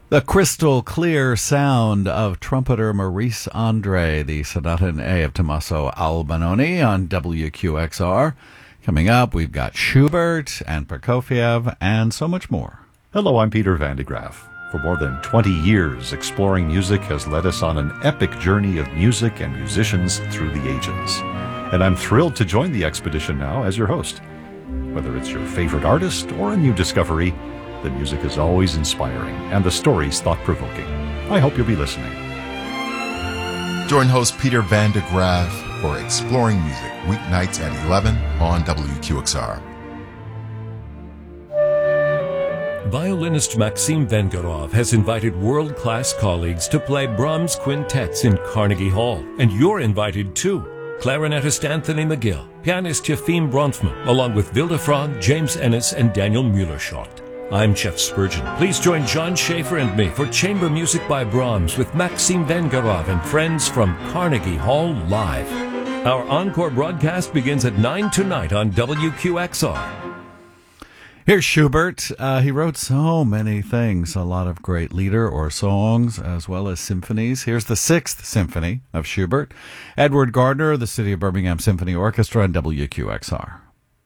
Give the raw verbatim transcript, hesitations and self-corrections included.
The crystal clear sound of trumpeter Maurice Andre, the Sonata in A of Tommaso Albinoni on W Q X R. Coming up, we've got Schubert and Prokofiev and so much more. Hello, I'm Peter Van de Graaf. For more than twenty years, Exploring Music has led us on an epic journey of music and musicians through the ages. And I'm thrilled to join the expedition now as your host. Whether it's your favorite artist or a new discovery, the music is always inspiring and the stories thought-provoking. I hope you'll be listening. Join host Peter Van de Graaf for Exploring Music, weeknights at eleven on W Q X R. Violinist Maxim Vengerov has invited world-class colleagues to play Brahms quintets in Carnegie Hall, and you're invited too. Clarinetist Anthony McGill, pianist Yefim Bronfman, along with Vilde Frog, James Ennis, and Daniel Mueller-Schott. I'm Jeff Spurgeon. Please join John Schaefer and me for Chamber Music by Brahms with Maxim Vengerov and friends from Carnegie Hall Live. Our encore broadcast begins at nine tonight on W Q X R. Here's Schubert. Uh, he wrote so many things, a lot of great lieder or songs, as well as symphonies. Here's the Sixth Symphony of Schubert. Edward Gardner, the City of Birmingham Symphony Orchestra on W Q X R.